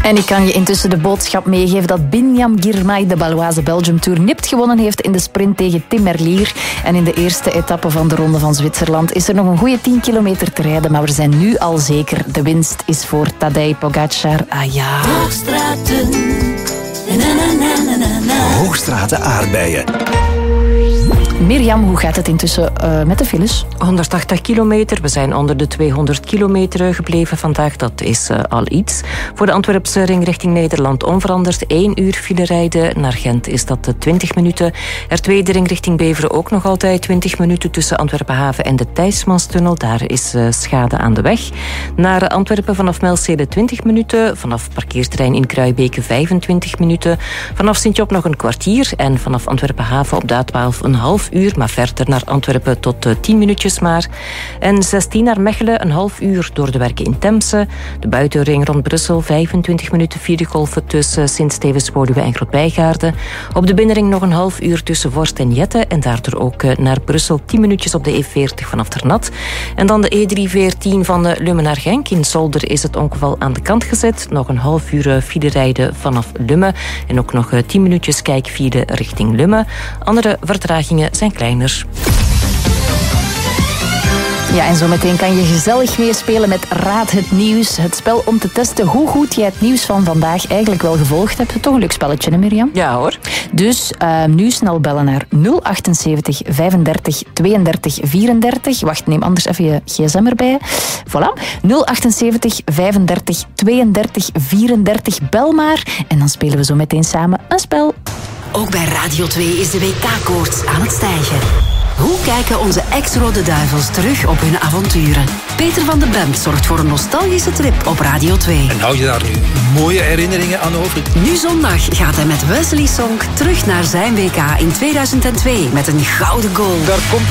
En ik kan je intussen de boodschap meegeven dat Binyam Girmay de Baloise Belgium Tour nipt gewonnen heeft in de sprint tegen Tim Merlier. En in de eerste etappe van de Ronde van Zwitserland is er nog een goede 10 kilometer te rijden. Maar we zijn nu al zeker, de winst is voor Tadej Pogacar. Ah ja. Hoogstraten. Hoogstraten aardbeien. Mirjam, hoe gaat het intussen met de files? 180 kilometer. We zijn onder de 200 kilometer gebleven vandaag. Dat is al iets. Voor de Antwerpse ring richting Nederland onveranderd. 1 uur file rijden. Naar Gent is dat 20 minuten. R2 de ring richting Beveren ook nog altijd 20 minuten tussen Antwerpen-Haven en de Thijsmanstunnel. Daar is schade aan de weg. Naar Antwerpen vanaf Melstede 20 minuten. Vanaf parkeerterrein in Kruibeke 25 minuten. Vanaf Sint-Job nog een kwartier. En vanaf Antwerpen-Haven op de A12 een half uur, maar verder naar Antwerpen tot 10 minuutjes maar. En 16 naar Mechelen, een half uur door de werken in Temse. De buitenring rond Brussel, 25 minuten fietsgolven tussen Sint-Stevens-Woluwe en Grootbijgaarden. Op de binnenring nog een half uur tussen Vorst en Jette en daardoor ook naar Brussel 10 minuutjes op de E40 vanaf Ternat. En dan de E314 van Lummen naar Genk. In Zolder is het ongeval aan de kant gezet. Nog een half uur file rijden vanaf Lummen en ook nog 10 minuutjes kijkfile richting Lummen. Andere vertragingen zijn kleiner. Ja, en zometeen kan je gezellig meespelen met Raad het Nieuws. Het spel om te testen hoe goed jij het nieuws van vandaag eigenlijk wel gevolgd hebt. Toch een leuk spelletje, hè Mirjam? Ja hoor. Dus nu snel bellen naar 078 35 32 34. Wacht, neem anders even je gsm erbij. Voilà. 078 35 32 34. Bel maar. En dan spelen we zo meteen samen een spel. Ook bij Radio 2 is de WK-koorts aan het stijgen. Hoe kijken onze ex-Rode Duivels terug op hun avonturen? Peter van den Bemt zorgt voor een nostalgische trip op Radio 2. En hou je daar nu mooie herinneringen aan over? Nu zondag gaat hij met Wesley Sonk terug naar zijn WK in 2002 met een gouden goal. Daar komt